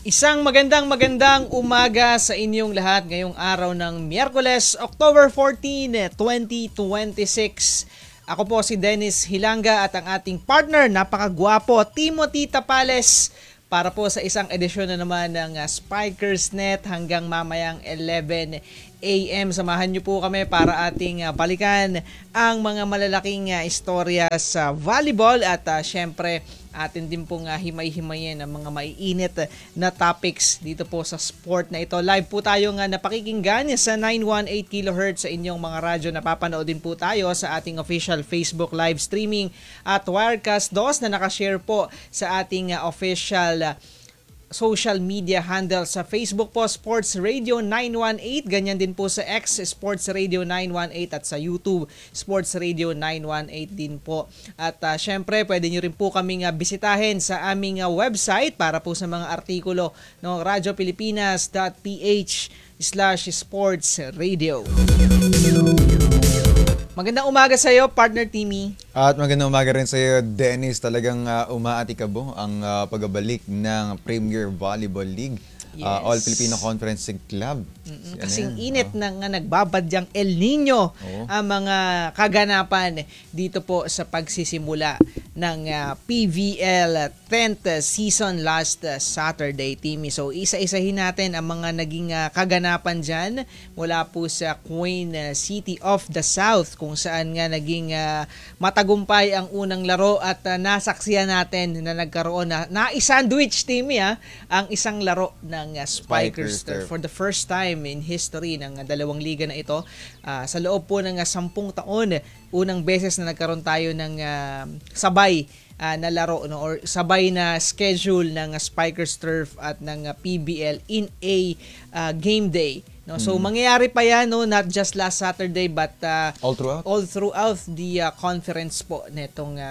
Isang magandang umaga sa inyong lahat ngayong araw ng Miyerkules, October 14, 2026. Ako po si Dennis Hilanga at ang ating partner, napakagwapo, Timothy Tapales, para po sa isang edisyon na naman ng Spikers Net hanggang mamayang 11 a.m. Samahan niyo po kami para ating balikan ang mga malalaking istorya sa volleyball at syempre atin din pong himay-himayin ang mga maiinit na topics dito po sa sport na ito. Live po tayo napakikinggan sa 918 kHz sa inyong mga radyo. Napapanood din po tayo sa ating official Facebook live streaming at Wirecast DOS na nakashare po sa ating official social media handle sa Facebook po, Sports Radio 918. Ganyan din po sa X, Sports Radio 918 at sa YouTube, Sports Radio 918 din po. At syempre, pwede nyo rin po kaming bisitahin sa aming website para po sa mga artikulo ng radiopilipinas.ph/sportsradio. Magandang umaga sa iyo, partner Timmy. At magandang umaga rin sa iyo, Dennis. Talagang umaatikabo ang pagbabalik ng Premier Volleyball League. Yes. All Filipino Conference Club. Kasing init na nagbabadyang El Nino ang mga kaganapan dito po sa pagsisimula ng PVL 10th season last Saturday, Timmy. So isa-isahin natin ang mga naging kaganapan dyan mula po sa Queen City of the South kung saan nga naging matagumpay ang unang laro at nasaksiyan natin na nagkaroon na i-sandwich, Timmy, ang isang laro ng Spikers for the first time in history ng dalawang liga na ito. Sa loob po ng 10 taon, unang beses na nagkaroon tayo ng sabay na laro, no, or sabay na schedule ng Spikers Turf at ng PBL in a game day. No? So mangyayari pa yan, no, not just last Saturday but all throughout the conference po netong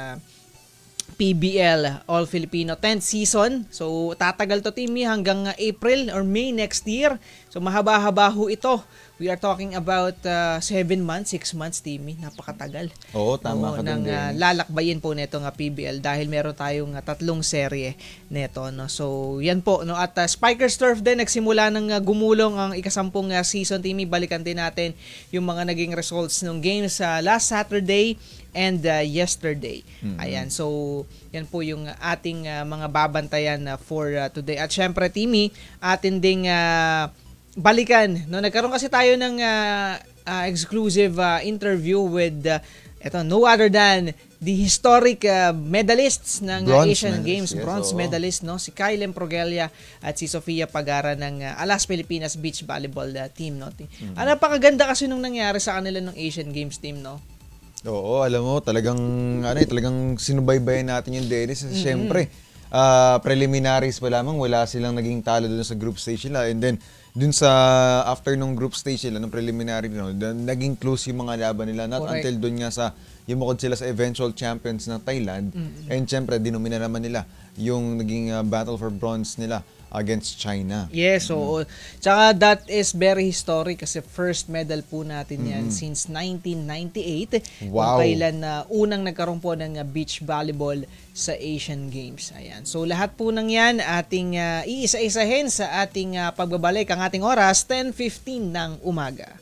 PBL All Filipino 10th season. So tatagal to, Timmy, hanggang April or May next year. So mahaba-haba ho ito. We are talking about 7 months, 6 months, Timmy. Napakatagal. Oo, tama ka nang lalakbayin po nito nga PBL dahil meron tayong 3 serye neto, no. So yan po, no, at Spikers Turf din nagsimula ng gumulong ang ikasampung season, Timmy. Balikan din natin yung mga naging results ng games last Saturday and yesterday. Ayan, so yan po yung ating mga babantayan for today. At syempre, Timmy, atin ding balikan, no, nagkaroon kasi tayo ng exclusive interview with no other than the historic medalists ng Asian Games, bronze medalist, no, si Kylem Progelia at si Sofia Pagara ng Alas Pilipinas Beach Volleyball team, no. Napakaganda kasi nung nangyari sa kanila ng Asian Games team, no. Oo, alam mo, talagang sinubaybayan natin yung Dennis. Siyempre, preliminaries pa lamang, wala silang naging talo dun sa group stage nila. And then, dun sa after nung group stage nila, nung preliminary, no, naging close yung mga laban nila. Not until dun nga sa, yumukod sila sa eventual champions ng Thailand. And syempre, dinumina naman nila yung naging battle for bronze nila against China. Yes, so tsaka that is very historic kasi first medal po natin yan since 1998. Wow. Kung kailan unang nagkaroon po ng beach volleyball sa Asian Games. Ayan. So lahat po ng yan ating iisa-isahin sa ating pagbabalik. Ang ating oras, 10:15 ng umaga.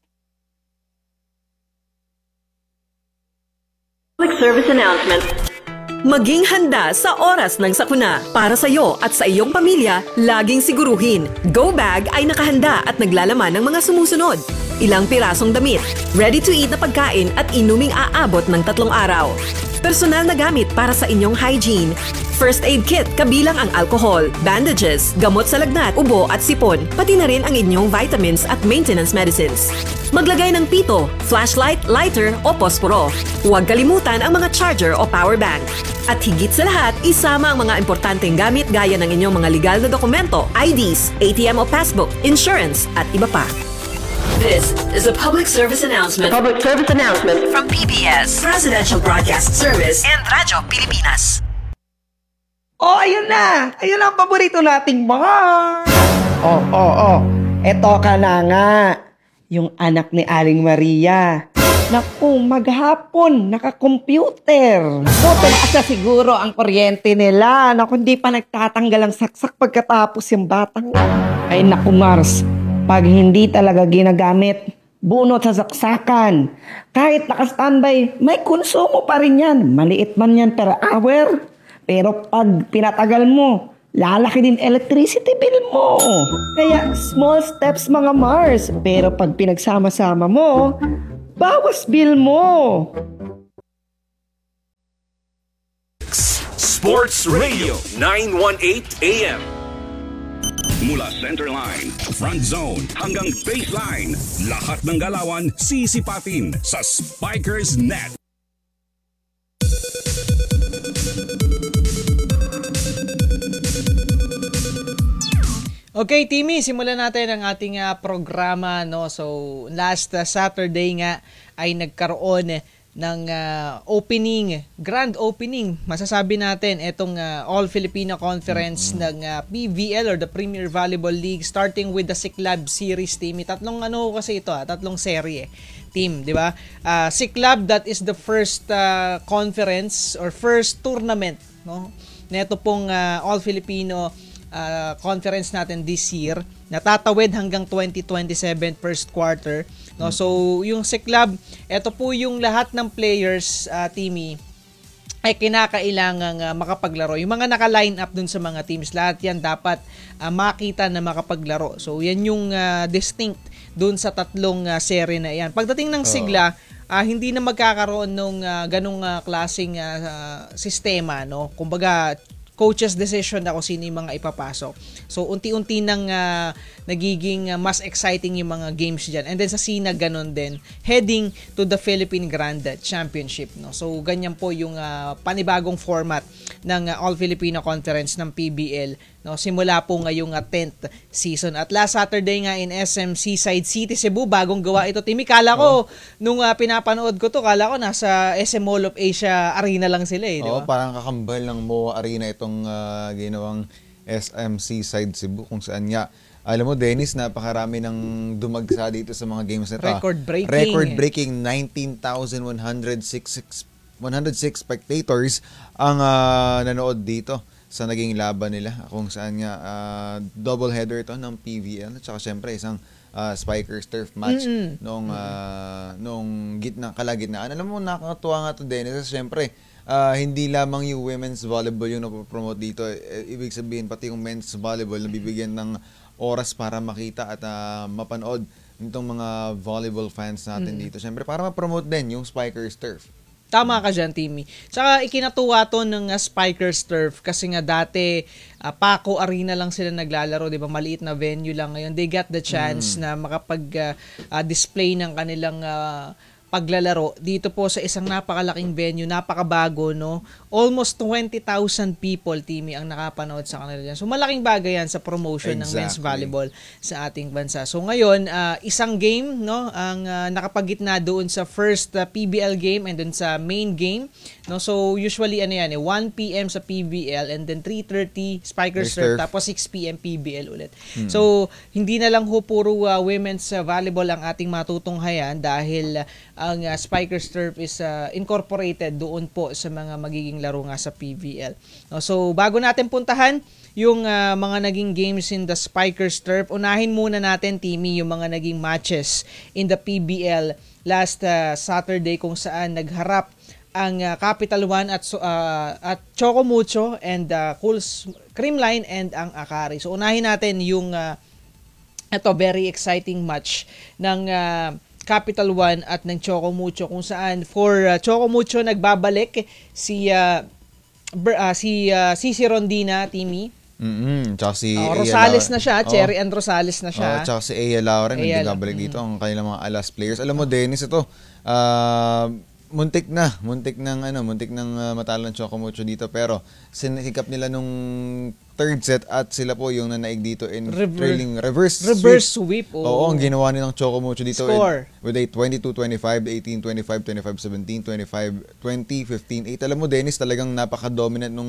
Public service announcement. Maging handa sa oras ng sakuna. Para sa iyo at sa iyong pamilya, laging siguruhin. Go Bag ay nakahanda at naglalaman ng mga sumusunod. Ilang pirasong damit, ready-to-eat na pagkain at inuming aabot ng 3 araw. Personal na gamit para sa inyong hygiene. First aid kit kabilang ang alcohol, bandages, gamot sa lagnat, ubo at sipon, pati na rin ang inyong vitamins at maintenance medicines. Maglagay ng pito, flashlight, lighter o posporo. Huwag kalimutan ang mga charger o power bank. At higit sa lahat, isama ang mga importanteng gamit gaya ng inyong mga legal na dokumento, IDs, ATM o passbook, insurance at iba pa. This is a public service announcement. Public service announcement from PBS, Presidential Broadcast Service, and Radyo Pilipinas. Oh, ayun na! Ayun ang paborito nating bar! Oh. Eto ka na nga. Yung anak ni Aling Maria. Naku, maghapon, naka-computer. So, tumaas na siguro ang kuryente nila. Naku, hindi pa nagtatanggal ang saksak pagkatapos yung batang. Ay, naku, Mars. Pag hindi talaga ginagamit, bunot sa saksakan. Kahit naka-standby, may konsumo pa rin yan. Maliit man yan per hour. Pero pag pinatagal mo, lalaki din electricity bill mo. Kaya small steps mga Mars. Pero pag pinagsama-sama mo, bawas bill mo. Sports Radio 918 AM. Mula center line, front zone hanggang baseline, lahat ng galawan sisipatin sa Spikers Net. Okay, Timmy, simulan natin ang ating programa, no. So, last Saturday nga ay nagkaroon ng grand opening. Masasabi natin itong All Filipino Conference ng PVL or the Premier Volleyball League, starting with the Ciclab Series, Timmy. Tatlong kasi ito, tatlong serye, team, di ba? Ciclab, that is the first conference or first tournament, no, neto pong All Filipino conference natin this year, natatawid hanggang 2027 first quarter, no. So yung Ciclab, ito po yung lahat ng players, Timmy, ay kinakailangang makapaglaro. Yung mga naka-line up dun sa mga teams, lahat yan dapat makita na makapaglaro. So yan yung distinct dun sa tatlong serye na yan. Pagdating ng sigla, hindi na magkakaroon ng ganong klaseng sistema, no. Kumbaga, coach's decision na kung sino yung mga ipapasok. So, unti-unti nang nagiging mas exciting yung mga games dyan. And then sa SINA, ganun din. Heading to the Philippine Grand Championship, no? So, ganyan po yung panibagong format ng All Filipino Conference ng PBL, no? Simula po ngayong 10th season. At last Saturday nga in SM Seaside City, Cebu, bagong gawa ito. Timmy, kala ko, nung pinapanood ko to, kala ko nasa SM Mall of Asia Arena lang sila eh, di ba? Parang kakambal ng MOA Arena itong ginawang SM Seaside Cebu, kung saan nga, alam mo, Dennis, napakarami ng dumagsa dito sa mga games na ito. Record-breaking 19,106 spectators ang nanood dito sa naging laban nila, kung saan nga double header ito ng PVL at saka syempre isang Spikers turf match nung kalagitnaan. Alam mo, nakakatuwa nga ito, Dennis, syempre hindi lamang yung women's volleyball yung napopromote dito. Ibig sabihin, pati yung men's volleyball nabibigyan ng oras para makita at mapanood nitong mga volleyball fans natin dito. Siyempre, para ma-promote din yung Spikers Turf. Tama ka dyan, Timmy. Tsaka ikinatuwa to ng Spikers Turf kasi nga dati Paco Arena lang sila naglalaro, di ba? Maliit na venue lang ngayon. They got the chance na makapag-display ng kanilang paglalaro dito po sa isang napakalaking venue, napakabago, no? Almost 20,000 people, Timmy, ang nakapanood sa kanila dyan. So, malaking bagay yan sa promotion ng men's volleyball sa ating bansa. So, ngayon, isang game, no, ang nakapagitna doon sa first PBL game and then sa main game, no? So, usually, 1 p.m. sa PBL and then 3:30 Spikers Turf, tapos 6 p.m. PBL ulit. So, hindi na lang puro women's volleyball ang ating matutunghayan dahil ang Spikers Turf is incorporated doon po sa mga magiging laro nga sa PVL. No, so, bago natin puntahan yung mga naging games in the Spikers Turf, unahin muna natin, Timmy, yung mga naging matches in the PBL last Saturday kung saan nagharap ang Capital One at Choco Mucho and Creamline and ang Akari. So, unahin natin yung ito, very exciting match ng Capital One at ng Choco Mucho, kung saan for Choco Mucho nagbabalik si Rondina, Timmy. Tsaka si Rosales na siya, Cherry and Rosales na siya. Tsaka si Aya Lauren, nagbabalik dito ang kanilang mga alas players. Alam mo, Dennis, ito muntik nang matalo ng Choco Mucho dito, pero sinikap nila nung third set at sila po yung nanaig dito in trailing reverse sweep. Oo, ang ginawa nilang Choco Mucho dito score with a 22-25, 18-25, 25-17, 25-20, 15-8. Alam mo, Dennis, talagang napaka-dominant nung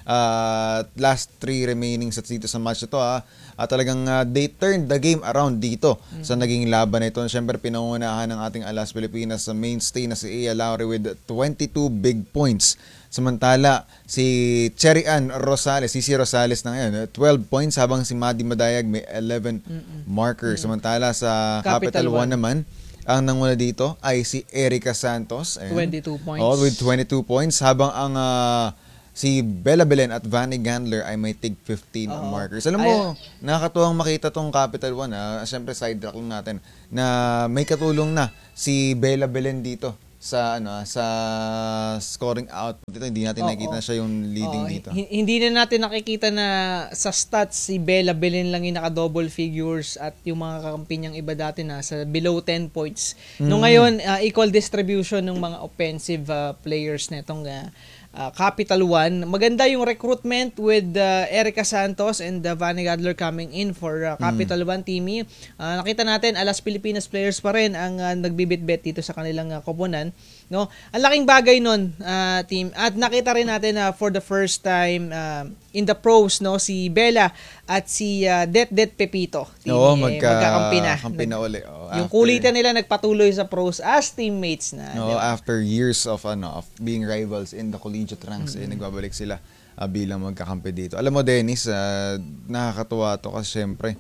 last 3 remaining sets dito sa match ito at talagang they turned the game around dito sa naging laban na ito. Siyempre pinangunahan ng ating Alas Pilipinas sa mainstay na si Ea Lowry with 22 big points. Samantala si Cherry Ann Rosales, si Rosales na ngayon 12 points, habang si Maddie Madayag may 11 markers. Samantala sa Capital One naman, ang nanguna dito ay si Erica Santos. Ayan. 22 points. Oh, with 22 points. Habang ang si Bella Belen at Vanny Gandler ay may tig 15 markers. Alam mo, nakakatuwang makita tong Capital One. Siyempre, side track lang natin na may katulong na si Bella Belen dito sa sa scoring output dito. Hindi natin nakikita na siya yung leading dito. Hindi na natin nakikita na sa stats si Bella Belen lang yung naka-double figures at yung mga kakampi niyang iba dati na sa below 10 points. No ngayon, equal distribution ng mga offensive players nitong Capital One. Maganda yung recruitment with Erica Santos and Vanny Gadler coming in for Capital One, Timmy. Nakita natin, Alas Pilipinas players pa rin ang nagbibit-bet dito sa kanilang koponan. No? Ang laking bagay nun, team. At nakita rin natin for the first time in the pros, no, si Bella at si Det Pepito. Team, Oo, magkakampi na. Kampi na uli. Yung kulitan nila nagpatuloy sa pros as teammates na. No, after years of being rivals in the collegiate ranks, nagbabalik sila bilang magkakampi dito. Alam mo, Dennis, nakakatuwa to kasi syempre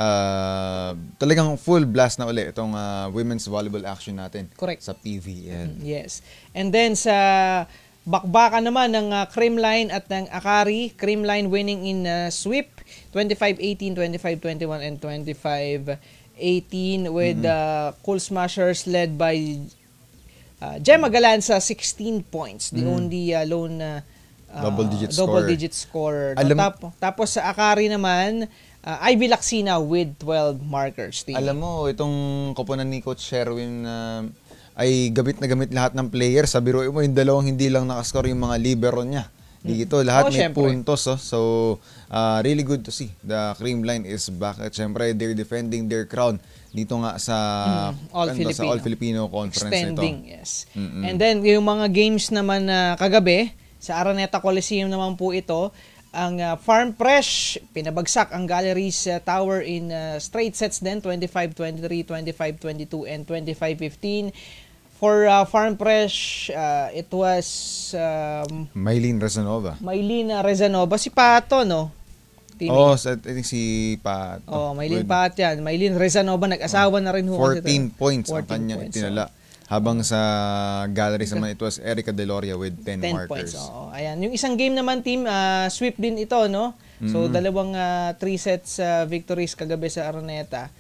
talagang full blast na uli itong women's volleyball action natin. Correct. Sa PVL. Yes. And then sa bakbakan naman ng Creamline at ng Akari, Creamline winning in sweep 25-18, 25-21 and 25-18 with Cool Smashers led by Gemma Galanza 16 points. The only lone double-digit scorer. Tapos sa Akari naman, Ivy Lacsina with 12 markers. Alam mo, itong koponan ni Coach Sherwin ay gamit na gamit lahat ng players. Sabi mo, yung dalawang hindi lang nakascore yung mga libero niya. Dito, lahat may syempre. puntos. So, really good to see. The Creamline is back. At syempre, they're defending their crown dito nga sa All-Filipino Conference extending, nito. yes. And then, yung mga games naman kagabi, sa Araneta Coliseum naman po ito, ang Farm Fresh, pinabagsak ang Galleries Tower in straight sets din, 25-23, 25-22, and 25-15. For Farm Fresh, it was Maylene Rezanova. Si Pato, no? Timmy. I think si Pato. Maylene Pat yan. Maylene Rezanova, nag-asawa na rin. 14 points ang kanya itinala. Habang sa galleries naman, it was Erica Deloria with 10 markers. Points. Ayan. Yung isang game naman, team, sweep din ito, no? So, dalawang 3 sets victories kagabi sa Araneta.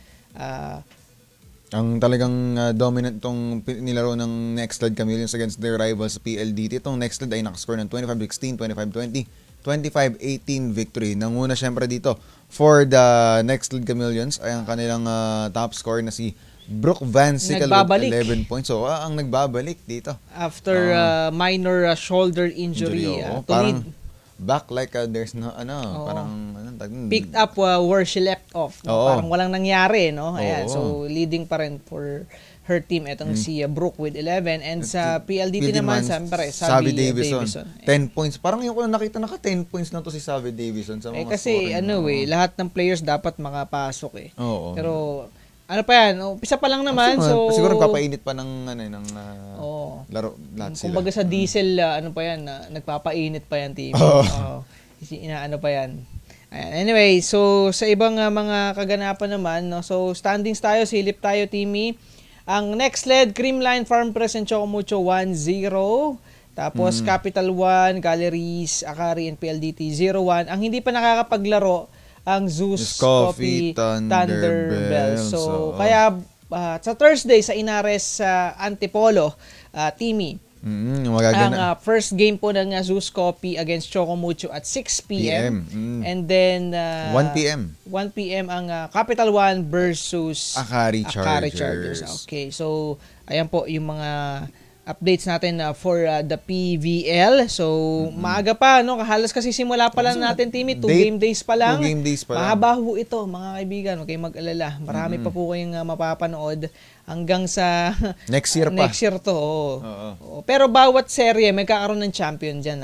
Ang talagang dominant itong nilaro ng Nextled Chameleons against their rivals sa PLDT. Itong Nextled ay nakascore ng 25-16, 25-20, 25-18 victory. Nanguna syempre dito with the Nextled Chameleons ay ang kanilang top scorer na si Brooke Van Sickle with 11 points. So, ang nagbabalik dito. After minor shoulder injury. Parang back like there's no, parang, picked up where she left off. No? Parang walang nangyari, no? Ayan, so, leading pa rin for her team. Itong si Brooke with 11. And sa PLDT naman, Savi Davison. 10 points. Parang yung ko nakita, naka 10 points na to si Savi Davison. Sa mga kasi, lahat ng players dapat makapasok eh. Oo. Pero, ano pa yan? Umpisa pa lang naman. So, siguro papainit pa ng laro lahat sila. Kumbaga sa diesel, nagpapainit pa yan, team. Inaano pa yan. Ayan. Anyway, so sa ibang mga kaganapan naman, no? So standings tayo, silip tayo, Timmy. Ang next led, Creamline, Farm Press, and Chocomucho 1-0. Tapos Capital One, Galleries, Akari, and PLDT 0-1. Ang hindi pa nakakapaglaro, ang Zeus Coffee Thunderbell. So, kaya sa Thursday sa Inares Antipolo, Timmy, ang first game po ng Zeus Coffee against Chocomucho at 6 p.m. And then 1 p.m. 1 p.m. ang Capital One versus Akari Chargers. Okay, so ayan po yung mga updates natin for the PVL. So, maaga pa, no? Halos kasi simula pa lang natin, Timmy. 2 game days pa lang. 2 game days pa lang. Mahaba ho ito, mga kaibigan. Huwag kayong mag-alala. Marami pa po kayong mapapanood hanggang sa next year pa. Next year to. Oo. Pero bawat serye, may kakaroon ng champion dyan, ha?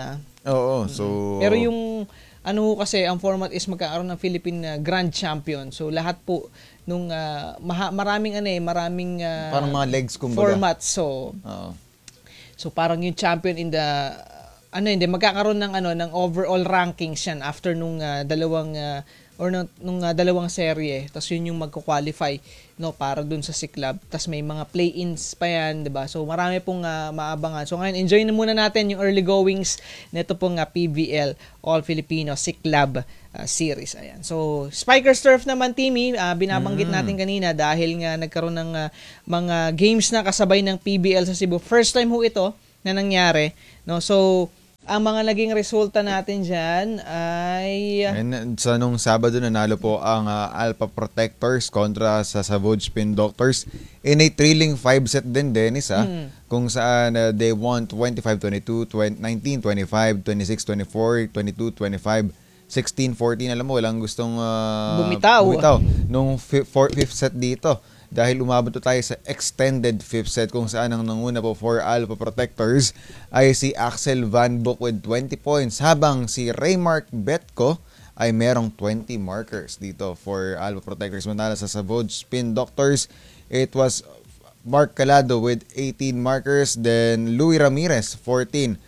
Oo, so... Pero yung ano ho kasi, ang format is magkakaroon ng Philippine Grand Champion. So lahat po nung maraming parang mga legs kumbaga. format. So Oo. so parang yung champion in the hindi magkakaroon ng ng overall rankings yan after nung dalawang dalawang serye. Tapos yun yung magko-qualify para dun sa C-Club. Tapos may mga play-ins pa yan, 'di ba? So marami pong maabangan. So ngayon enjoy na muna natin yung early goings nito pong PBL All Filipino C-Club series. Ayan. So Spikers Turf naman, Timmy, binabanggit natin kanina dahil nga nagkaroon ng mga games na kasabay ng PBL sa Cebu. First time ho ito na nangyari, no? So ang mga naging resulta natin dyan ay... And sa nung Sabado, nanalo po ang Alpha Protectors kontra sa Savage Spin Doctors in a thrilling 5-set din, Dennis, kung saan they won 25-22, 19-25, 26-24, 22-25, 16-14. Alam mo, walang gustong bumitaw nung fifth set dito. Dahil umabot tayo sa extended fifth set kung saan ang nanguna po for Alpha Protectors ay si Axel Van Book with 20 points habang si Raymark Betko ay merong 20 markers dito for Alpha Protectors. Manala sa Savage Spin Doctors, it was Mark Calado with 18 markers, then Louis Ramirez 14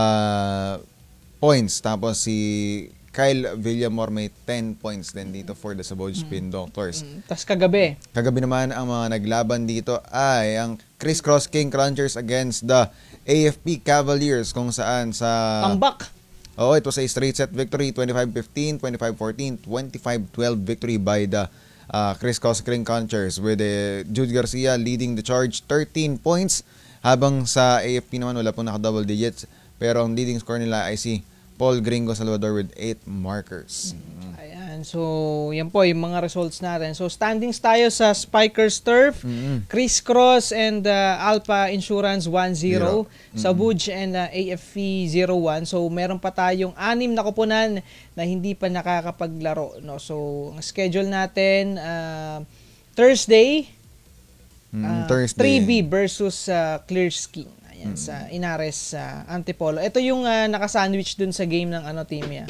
points, tapos si Kyle Villamor may 10 points din dito for the Savage Spin Doctors. Tas kagabi naman ang mga naglaban dito ay ang Criss Cross King Crunchers against the AFP Cavaliers kung saan sa... comeback. Oo, it was a straight set victory, 25-15, 25-14, 25-12 victory by the Criss Cross King Crunchers with Jude Garcia leading the charge 13 points habang sa AFP naman wala pong naka-double digits pero ang leading score nila ay si Paul Gringo Salvador with 8 markers. Ayan. So, yan po yung mga results natin. So, standings tayo sa Spikers Turf, Criss Cross and Alpha Insurance 1-0, Savage and AFP 0-1. So, meron pa tayong 6 na koponan na hindi pa nakakapaglaro. No? So, ang schedule natin, Thursday, 3B versus Clear Skin. Ayan, sa Inares Antipolo. Ito yung naka-sandwich dun sa game ng team niya.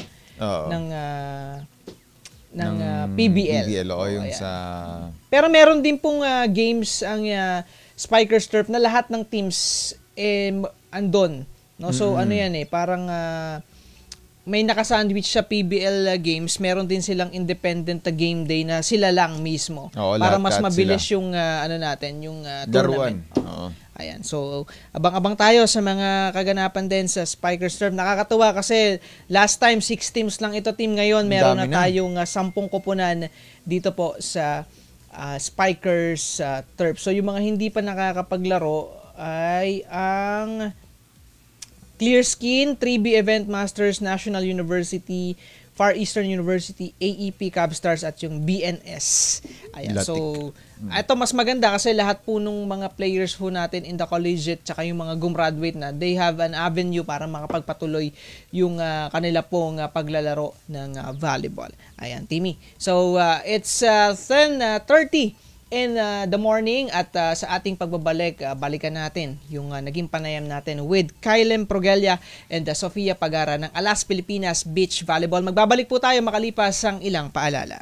ng PBL. O yung ayan. sa... Pero meron din pong games ang Spikers Turf na lahat ng teams andon. No? So ano yan parang may naka-sandwich sa PBL games, meron din silang independent game day na sila lang mismo. Oo, para mas lahat mabilis sila. yung yung Daruan. tournament. Oo. Ayan. So, abang-abang tayo sa mga kaganapan din sa Spikers Turf. Nakakatuwa kasi last time 6 teams lang ito team. Ngayon meron na tayong 10 koponan dito po sa Spikers Turf. So, yung mga hindi pa nakakapaglaro ay ang Clear Skin, 3B Event Masters, National University, Far Eastern University, AEP Cavstars at yung BNS. Ayan. Latik. So, ito mas maganda kasi lahat po nung mga players po natin in the collegiate tsaka yung mga gumraduate na, they have an avenue para makapagpatuloy yung kanila pong paglalaro ng volleyball. Ayan, Timmy. So, it's 10:30 in the morning at sa ating pagbabalik, balikan natin yung naging panayam natin with Kylem Progelia and Sofia Pagara ng Alas Pilipinas Beach Volleyball. Magbabalik po tayo makalipas ang ilang paalala.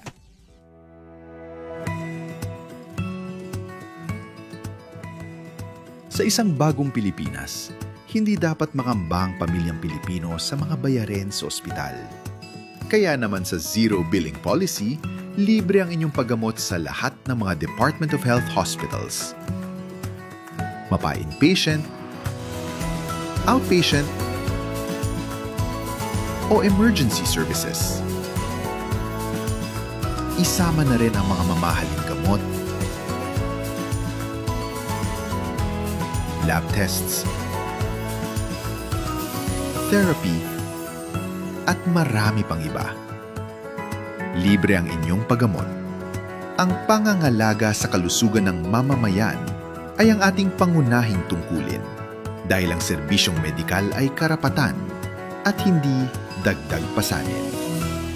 Sa isang bagong Pilipinas, hindi dapat makamba ang pamilyang Pilipino sa mga bayarin sa ospital. Kaya naman sa Zero Billing Policy, libre ang inyong paggamot sa lahat ng mga Department of Health hospitals. Mapa-inpatient, outpatient, o emergency services. Isama na rin ang mga mamahaling gamot, lab tests, therapy, at marami pang iba. Libre ang inyong paggamot. Ang pangangalaga sa kalusugan ng mamamayan ay ang ating pangunahing tungkulin dahil ang serbisyong medikal ay karapatan at hindi dagdag pasanin.